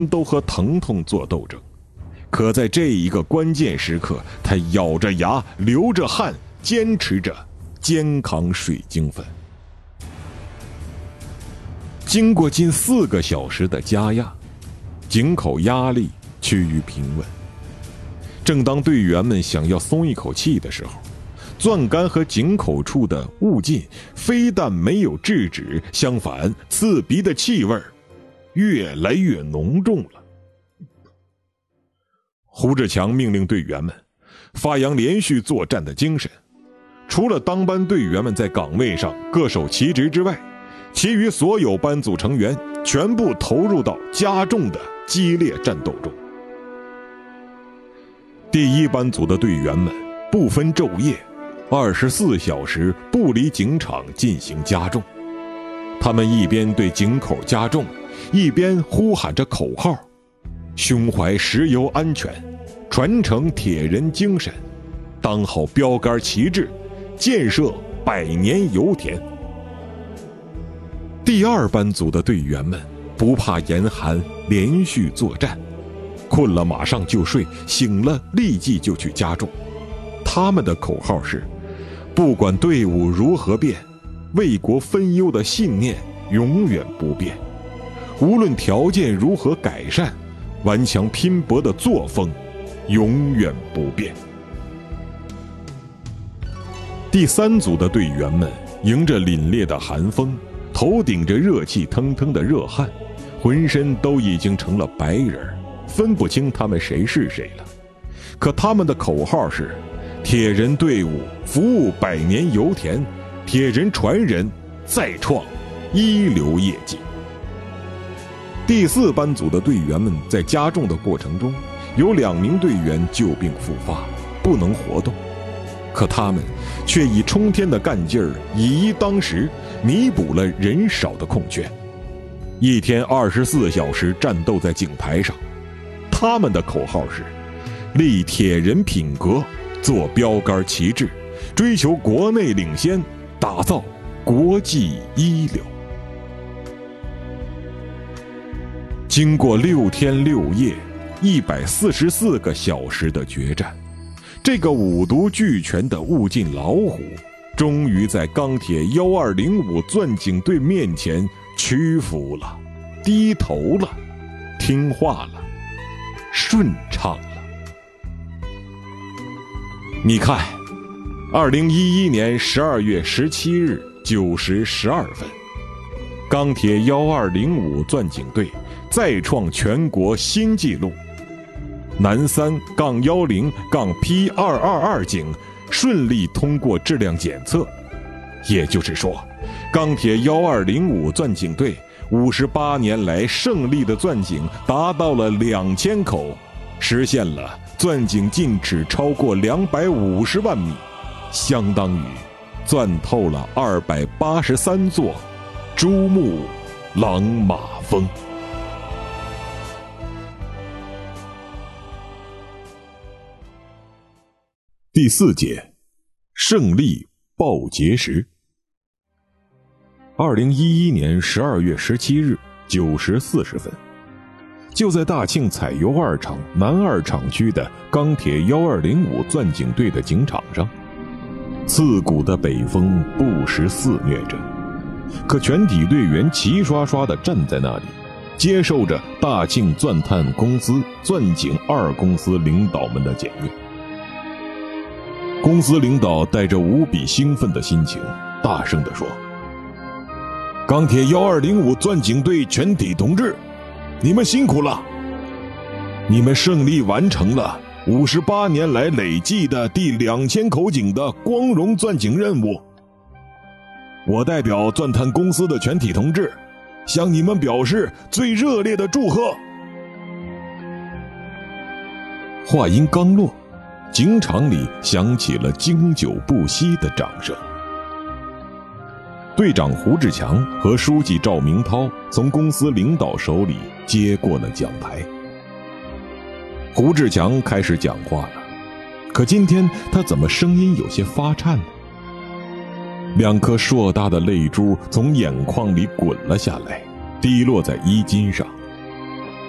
都和疼痛做斗争。可在这一个关键时刻，他咬着牙，流着汗，坚持着肩扛水晶粉。经过近4个小时的加压，井口压力趋于平稳。正当队员们想要松一口气的时候，钻杆和井口处的雾劲非但没有制止，相反，刺鼻的气味越来越浓重了。胡志强命令队员们发扬连续作战的精神，除了当班队员们在岗位上各守其职之外，其余所有班组成员全部投入到加重的激烈战斗中。第1班组的队员们不分昼夜，24小时不离井场进行加重。他们一边对井口加重，一边呼喊着口号：胸怀石油安全，传承铁人精神，当好标杆旗帜，建设100年油田。第2班组的队员们不怕严寒，连续作战，困了马上就睡，醒了立即就去加重。他们的口号是：不管队伍如何变，为国分忧的信念永远不变；无论条件如何改善，顽强拼搏的作风永远不变。第3组的队员们迎着凛冽的寒风，头顶着热气腾腾的热汗，浑身都已经成了白人，分不清他们谁是谁了。可他们的口号是：铁人队伍服务100年油田，铁人传人再创一流业绩。第4班组的队员们在加重的过程中，有2名队员旧病复发，不能活动，可他们却以冲天的干劲儿，以一当十，弥补了人少的空缺。一天24小时战斗在井台上，他们的口号是：立铁人品格，做标杆旗帜，追求国内领先，打造国际一流。经过6天6夜144个小时的决战，这个五毒俱全的物尽老虎终于在钢铁1205钻井队面前屈服了，低头了，听话了，顺畅了。你看，2011年12月17日9时12分，钢铁1205钻井队再创全国新纪录，南3-10-P222 井顺利通过质量检测，也就是说，钢铁1205钻井队58年来胜利的钻井达到了2000口，实现了钻井进尺超过250万米，相当于钻透了283座珠穆朗玛峰。第4节，胜利报捷时。2011年12月17日9时40分，就在大庆采油2厂南2厂区的钢铁1205钻井队的井场上，刺骨的北风不时肆虐着，可全体队员齐刷刷地站在那里，接受着大庆钻探公司钻井2公司领导们的检阅。公司领导带着无比兴奋的心情，大声地说：钢铁1205钻井队全体同志，你们辛苦了！你们胜利完成了58年来累计的第2000口井的光荣钻井任务。我代表钻探公司的全体同志，向你们表示最热烈的祝贺。话音刚落，井场里响起了经久不息的掌声。队长胡志强和书记赵明涛从公司领导手里接过了奖牌。胡志强开始讲话了，可今天他怎么声音有些发颤呢？2颗硕大的泪珠从眼眶里滚了下来，滴落在衣襟上。